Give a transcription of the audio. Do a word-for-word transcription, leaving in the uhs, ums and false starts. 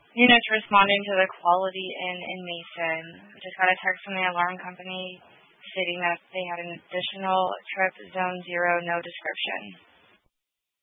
Units responding to the quality in in Mason. We just got a text from the alarm company stating that they had an additional trip, zone zero, no description.